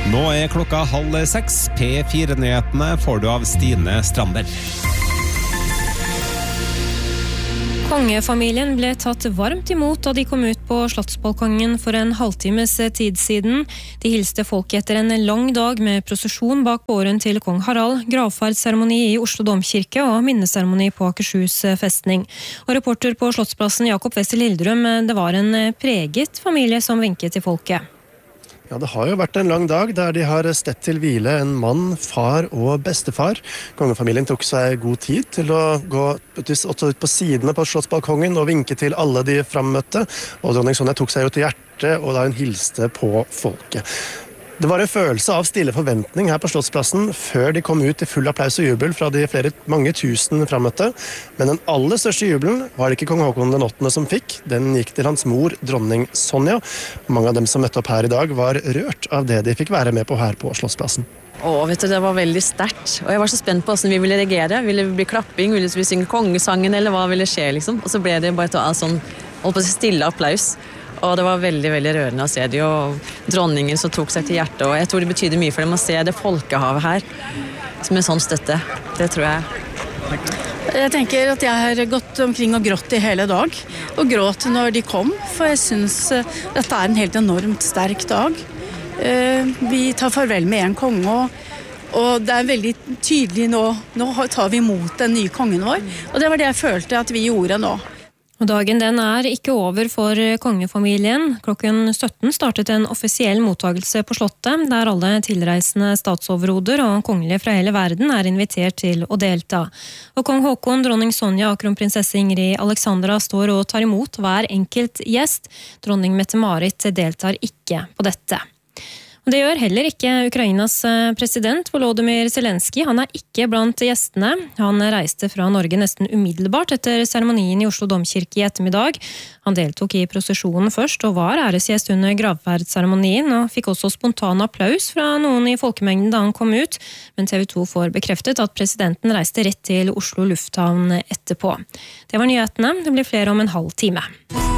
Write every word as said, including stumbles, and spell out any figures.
Nå er klokka halv seks. P fire-nyhetene får du av Stine Strandberg. Kongefamilien ble tatt varmt imot da de kom ut på slottsbalkongen for en halvtimes tid siden. De hilste folket etter en lang dag med prosesjon bak båren til kong Harald, gravferdsseremoni i Oslo Domkirke og minneseremoni på Akershus festning. Og reporter på Slottsplassen Jakob Wester Lildrum, det var en preget familie som vinket til folket. Ja, det har jo vært en lang dag der de har stett til hvile en mann, far og bestefar. Kongefamilien tok seg god tid til å gå ut på sidene på slottsbalkongen og vinke til alle de frammøtte. Og dronning Sonja tok seg jo til hjertet og da hun hilste på folket. Det var en følelse av stille forventning her på Slottsplassen før de kom ut i full applaus og jubel fra de flere mange tusen frammøtte. Men den aller største jubelen var det ikke kong Håkon den åttende som fikk. Den gikk til hans mor, dronning Sonja. Mange av dem som møtte opp her i dag var rørt av det de fikk være med på her på Slottsplassen. Åh, vet du, det var veldig sterkt. Og jeg var så spent på hvordan vi ville reagere. Ville vi bli klapping? Ville vi synge kongesangen? Eller hva ville skje, liksom? Og så ble det bare en sånn, holdt på å si, stille applaus. Og det var veldig, veldig rørende å se det, og dronningen som tok seg til hjertet, og jeg tror det betyder mye for dem å se det folkehavet her, som en sånn støtte. Det tror jeg. Jeg tenker at jeg har gått omkring og grått i hele dag, og gråt når de kom, for jeg synes dette er en helt enormt sterk dag. Vi tar farvel med en konge, og det er veldig tydelig nå, nå tar vi imot den nye kongen vår, og det var det jeg følte at vi gjorde nå. Og dagen den er ikke over for kongefamilien. Klokken sytten startet en offisiell mottagelse på slottet, der alle tilreisende statsoverhoder og kongelige fra hele verden er invitert til å delta. Og kong Håkon, dronning Sonja og kronprinsesse Ingrid Alexandra står og tar imot hver enkelt gjest. Dronning Mette-Marit deltar ikke på dette. Det gjør heller ikke Ukrainas president Volodymyr Zelensky. Han er ikke blant gjestene. Han reiste fra Norge nesten umiddelbart etter seremonien i Oslo Domkirke i ettermiddag. Han deltok i prosesjonen først og var æresgjest under gravferdsseremonien og fikk også spontan applaus fra noen i folkemengden da han kom ut. Men T V to får bekreftet at presidenten reiste rett til Oslo lufthavn etterpå. Det var nyhetene. Det blir flere om en halv time.